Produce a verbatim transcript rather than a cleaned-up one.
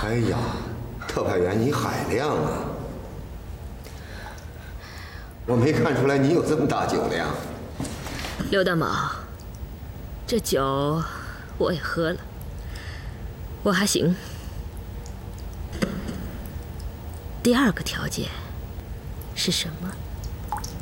哎呀，特派员你海量啊！我没看出来你有这么大酒量。 刘大毛，这酒我也喝了，我还行。第二个条件是什么？